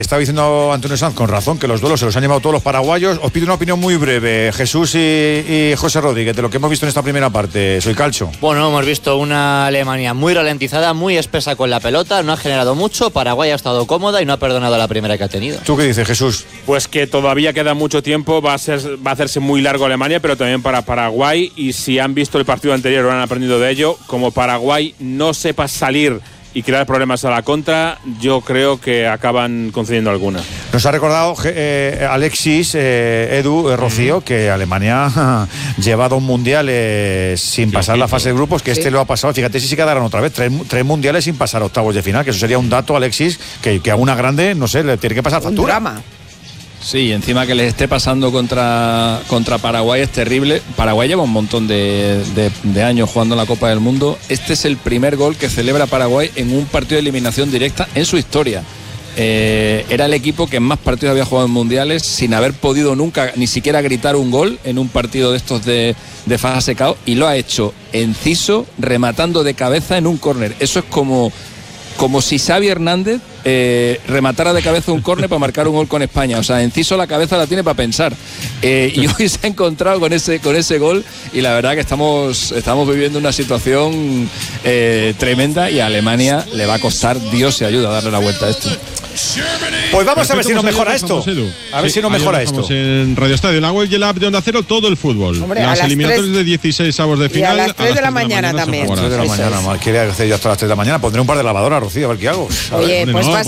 Estaba diciendo Antonio Sanz con razón que los duelos se los han llevado todos los paraguayos. Os pido una opinión muy breve, Jesús y José Rodríguez, de lo que hemos visto en esta primera parte. Soy Calcho. Bueno, hemos visto una Alemania muy ralentizada, muy espesa con la pelota, no ha generado mucho, Paraguay ha estado cómoda y no ha perdonado la primera que ha tenido. ¿Tú qué dices, Jesús? Pues que todavía queda mucho tiempo, va a hacerse muy largo Alemania, pero también para Paraguay, y si han visto el partido anterior o han aprendido de ello, como Paraguay no sepa salir y crear problemas a la contra, yo creo que acaban concediendo alguna. Nos ha recordado Alexis, Rocío, que Alemania lleva 2 mundiales sin pasar la fase de grupos, que lo ha pasado. Fíjate si se quedaron otra vez, 3 mundiales sin pasar octavos de final, que eso sería un dato, Alexis, que a una grande, no sé, le tiene que pasar factura. Un drama. Sí, encima que les esté pasando contra Paraguay es terrible. Paraguay lleva un montón de años jugando en la Copa del Mundo. Este es el primer gol que celebra Paraguay en un partido de eliminación directa en su historia. Era el equipo que en más partidos había jugado en mundiales sin haber podido nunca ni siquiera gritar un gol en un partido de estos de fase KO, y lo ha hecho Enciso rematando de cabeza en un córner. Eso es como si Xavi Hernández rematara de cabeza un córner para marcar un gol con España. O sea, Enciso la cabeza la tiene para pensar. Y hoy se ha encontrado con ese gol, y la verdad que estamos viviendo una situación tremenda, y a Alemania le va a costar, Dios se ayuda, a darle la vuelta a esto. Pues vamos a ver si nos mejora esto. A ver si nos mejora esto. En Radio Estadio, en la web y el app de Onda Cero, todo el fútbol. Hombre, las eliminatorias de 16avos de final. Y a las 3 de la mañana también. 3 de la mañana, mal quería hacer yo hasta las 3 de la mañana. Pondré un par de lavadoras, Rocío, a ver qué hago. Oye, pues vais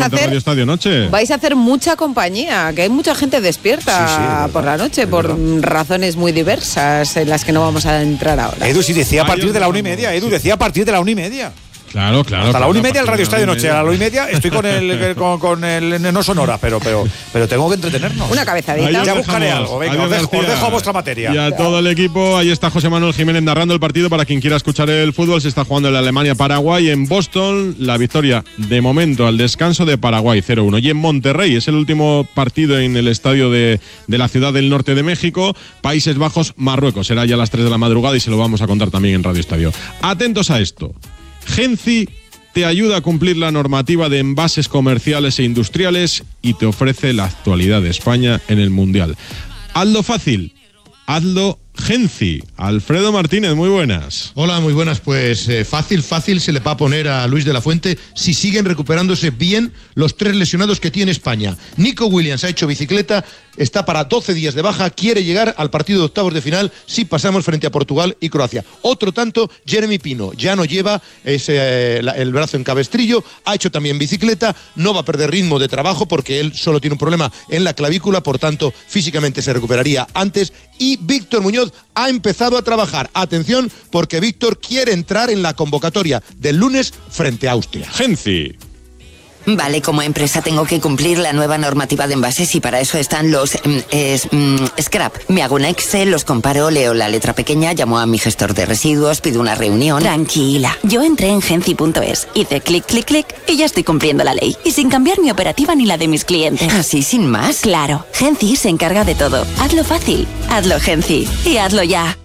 a hacer mucha compañía, que hay mucha gente despierta por la noche, por razones muy diversas en las que no vamos a entrar ahora. Edu, si decía a partir de la 1:30, Edu, decía a partir de la 1:30. Claro. Hasta la 1:30 el Radio Estadio Noche. A la 1:30 estoy con el no sonora, pero tengo que entretenernos. Una cabezadita. Ya buscaré algo. Venga, os dejo a vuestra materia. Y a todo el equipo, ahí está José Manuel Jiménez narrando el partido. Para quien quiera escuchar el fútbol, se está jugando en la Alemania-Paraguay. En Boston, la victoria de momento al descanso de Paraguay 0-1. Y en Monterrey, es el último partido en el estadio de la ciudad del norte de México. Países Bajos-Marruecos. Será ya a las 3 de la madrugada y se lo vamos a contar también en Radio Estadio. Atentos a esto. Genci te ayuda a cumplir la normativa de envases comerciales e industriales y te ofrece la actualidad de España en el Mundial. Hazlo fácil, hazlo Genci. Alfredo Martínez, muy buenas. Hola, muy buenas. Pues fácil se le va a poner a Luis de la Fuente si siguen recuperándose bien los 3 lesionados que tiene España. Nico Williams ha hecho bicicleta, está para 12 días de baja, quiere llegar al partido de octavos de final si pasamos frente a Portugal y Croacia. Otro tanto, Jeremy Pino, ya no lleva el brazo en cabestrillo, ha hecho también bicicleta, no va a perder ritmo de trabajo porque él solo tiene un problema en la clavícula, por tanto físicamente se recuperaría antes. Y Víctor Muñoz ha empezado a trabajar. Atención, porque Víctor quiere entrar en la convocatoria del lunes frente a Austria. Genci. Vale, como empresa tengo que cumplir la nueva normativa de envases y para eso están los scrap. Me hago un Excel, los comparo, leo la letra pequeña, llamo a mi gestor de residuos, pido una reunión. Tranquila, yo entré en genci.es, hice clic, clic, clic y ya estoy cumpliendo la ley. Y sin cambiar mi operativa ni la de mis clientes. ¿Así sin más? Claro, Genci se encarga de todo. Hazlo fácil, hazlo Genci y hazlo ya.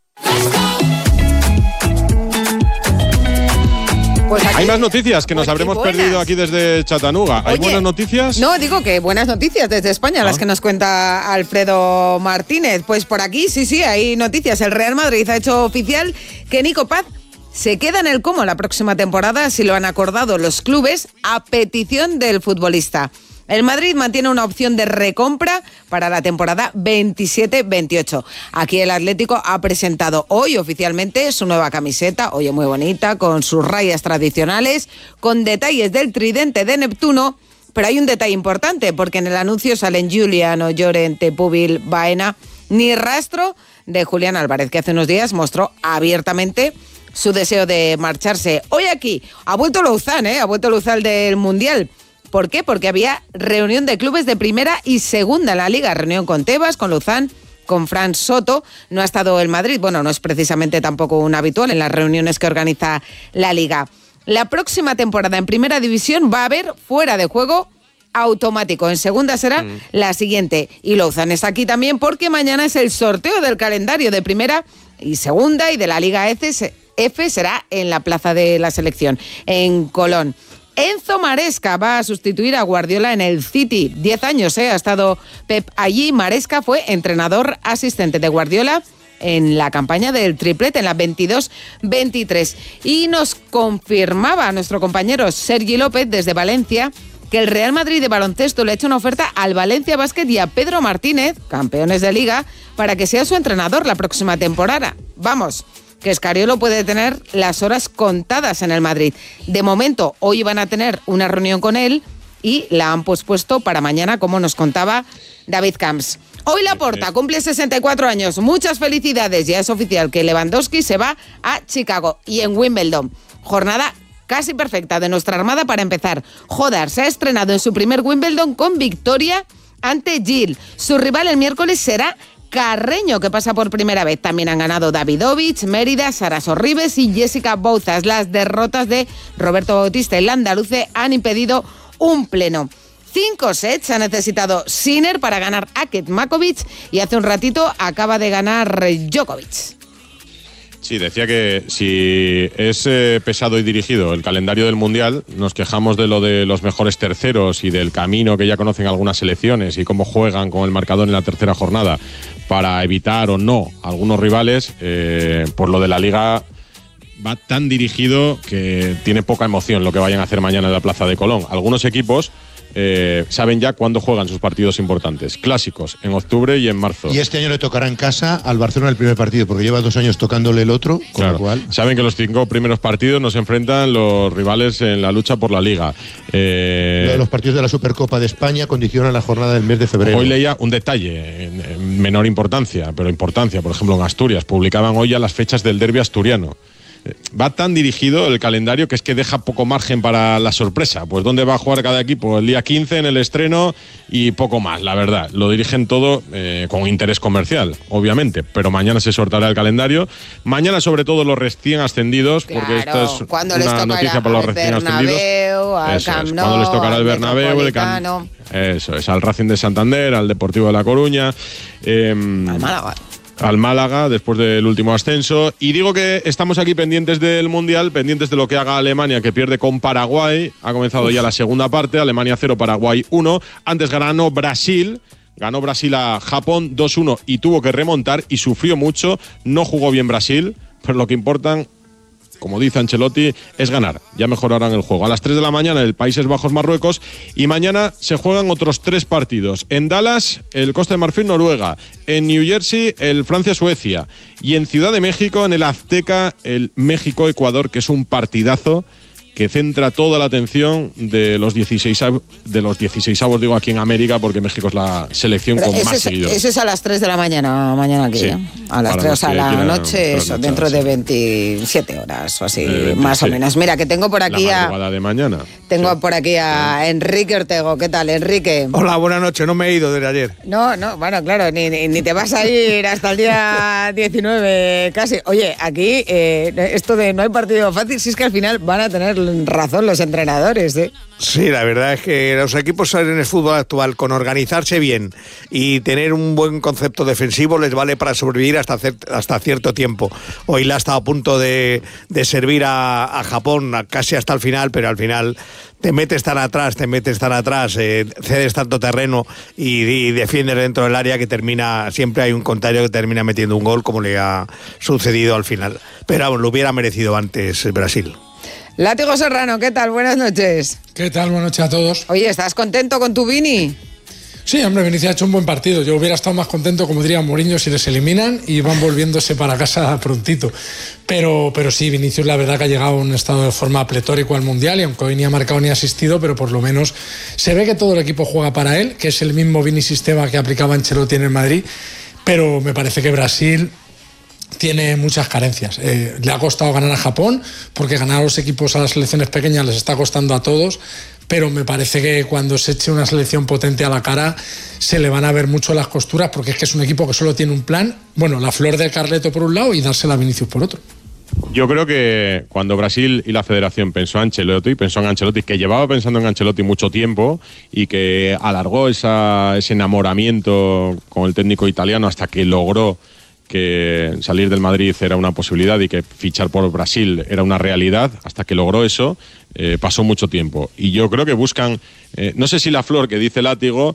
Pues hay más noticias que nos habremos perdido aquí desde Chattanooga. ¿Hay buenas noticias? No, digo que buenas noticias desde España, las que nos cuenta Alfredo Martínez. Pues por aquí, sí, hay noticias. El Real Madrid ha hecho oficial que Nico Paz se queda en el Como la próxima temporada, así lo han acordado los clubes a petición del futbolista. El Madrid mantiene una opción de recompra para la temporada 27-28. Aquí el Atlético ha presentado hoy oficialmente su nueva camiseta, oye, muy bonita, con sus rayas tradicionales, con detalles del tridente de Neptuno, pero hay un detalle importante, porque en el anuncio salen Giuliano, Llorente, Pubil, Baena, ni rastro de Julián Álvarez, que hace unos días mostró abiertamente su deseo de marcharse. Hoy aquí ha vuelto Louzán, ha vuelto Louzán del Mundial. ¿Por qué? Porque había reunión de clubes de primera y segunda en la Liga. Reunión con Tebas, con Louzán, con Fran Soto. No ha estado el Madrid. Bueno, no es precisamente tampoco un habitual en las reuniones que organiza la Liga. La próxima temporada en Primera División va a haber fuera de juego automático. En segunda será la siguiente. Y Louzán está aquí también porque mañana es el sorteo del calendario de Primera y Segunda y de la Liga F será en la Plaza de la Selección, en Colón. Enzo Maresca va a sustituir a Guardiola en el City. 10 años ha estado Pep allí. Maresca fue entrenador asistente de Guardiola en la campaña del triplete, en la 22-23. Y nos confirmaba nuestro compañero Sergi López desde Valencia que el Real Madrid de baloncesto le ha hecho una oferta al Valencia Basket y a Pedro Martínez, campeones de Liga, para que sea su entrenador la próxima temporada. Vamos, que Escariolo puede tener las horas contadas en el Madrid. De momento, hoy van a tener una reunión con él y la han pospuesto para mañana, como nos contaba David Camps. Hoy Laporta cumple 64 años. Muchas felicidades. Ya es oficial que Lewandowski se va a Chicago y en Wimbledon. Jornada casi perfecta de nuestra armada para empezar. Jodar se ha estrenado en su primer Wimbledon con victoria ante Gil. Su rival el miércoles será Carreño, que pasa por primera vez. También han ganado Davidovich, Mérida, Sara Sorribes y Jessica Bouzas. Las derrotas de Roberto Bautista y Landaluce han impedido un pleno. 5 sets ha necesitado Sinner para ganar a Kecmanovic y hace un ratito acaba de ganar Djokovic. Sí, decía que si es pesado y dirigido el calendario del Mundial, nos quejamos de lo de los mejores terceros y del camino que ya conocen algunas selecciones y cómo juegan con el marcador en la tercera jornada para evitar o no algunos rivales, por lo de la Liga va tan dirigido que tiene poca emoción lo que vayan a hacer mañana en la Plaza de Colón. Algunos equipos saben ya cuándo juegan sus partidos importantes, clásicos, en octubre y en marzo. Y este año le tocará en casa al Barcelona el primer partido, porque lleva 2 años tocándole el otro, con claro. lo cual... Saben que los 5 primeros partidos nos enfrentan los rivales en la lucha por la Liga. Los partidos de la Supercopa de España condicionan la jornada del mes de febrero. Hoy leía un detalle, en menor importancia, pero importancia, por ejemplo en Asturias, publicaban hoy ya las fechas del derbi asturiano. Va tan dirigido el calendario que es que deja poco margen para la sorpresa. Pues dónde va a jugar cada equipo el día 15 en el estreno y poco más, la verdad. Lo dirigen todo con interés comercial, obviamente, pero mañana se sorteará el calendario. Mañana sobre todo los recién ascendidos, porque esta es una noticia para los recién ascendidos. Cuando les tocará el Bernabéu, eso es, al Racing de Santander, al Deportivo de La Coruña, al Málaga después del último ascenso. Y digo que estamos aquí pendientes del Mundial, pendientes de lo que haga Alemania, que pierde con Paraguay. Ha comenzado ya la segunda parte, Alemania 0, Paraguay 1. Antes ganó Brasil a Japón 2-1 y tuvo que remontar y sufrió mucho. No jugó bien Brasil, pero lo que importan, como dice Ancelotti, es ganar. Ya mejorarán el juego. A las 3 de la mañana el Países Bajos, Marruecos, y mañana se juegan otros 3 partidos. En Dallas, el Costa de Marfil, Noruega. En New Jersey, el Francia-Suecia. Y en Ciudad de México, en el Azteca, el México-Ecuador, que es un partidazo que centra toda la atención de los 16avos, digo, aquí en América, porque México es la selección con más seguidores. Eso es a las 3 de la mañana aquí, sí. A las 3, o sea, a la noche, eso, dentro de 27 horas o así, más o menos. Mira, que tengo por aquí la madrugada de mañana. Tengo por aquí a Enrique Ortego. ¿Qué tal, Enrique? Hola, buenas noches. No me he ido desde ayer. No, bueno, claro, ni te vas a ir hasta el día 19 casi. Oye, aquí esto de no hay partido fácil, si es que al final van a tener razón los entrenadores, ¿eh? Sí, la verdad es que los equipos en el fútbol actual, con organizarse bien y tener un buen concepto defensivo, les vale para sobrevivir hasta cierto tiempo. Hoy la ha estado a punto de servir a Japón casi hasta el final, pero al final te metes tan atrás, cedes tanto terreno y defiendes dentro del área que siempre hay un contrario que termina metiendo un gol, como le ha sucedido al final. Pero vamos, lo hubiera merecido antes Brasil. Látigo Serrano, ¿qué tal? Buenas noches. ¿Qué tal? Buenas noches a todos. Oye, ¿estás contento con tu Vini? Sí, hombre, Vinicius ha hecho un buen partido. Yo hubiera estado más contento, como diría Mourinho, si les eliminan y van volviéndose para casa prontito. Pero sí, Vinicius la verdad que ha llegado a un estado de forma pletórico al Mundial, y aunque hoy ni ha marcado ni ha asistido, pero por lo menos se ve que todo el equipo juega para él, que es el mismo Vini sistema que aplicaba Ancelotti en el Madrid, pero me parece que Brasil tiene muchas carencias. Le ha costado ganar a Japón, porque ganar a los equipos, a las selecciones pequeñas, les está costando a todos, pero me parece que cuando se eche una selección potente a la cara se le van a ver mucho las costuras, porque es que es un equipo que solo tiene un plan, bueno, la flor del Carleto por un lado y dársela a Vinicius por otro. Yo creo que cuando Brasil y la Federación pensó en Ancelotti, que llevaba pensando en Ancelotti mucho tiempo y que alargó ese enamoramiento con el técnico italiano hasta que logró que salir del Madrid era una posibilidad y que fichar por Brasil era una realidad, hasta que logró eso, pasó mucho tiempo. Y yo creo que buscan, no sé si la flor que dice Látigo,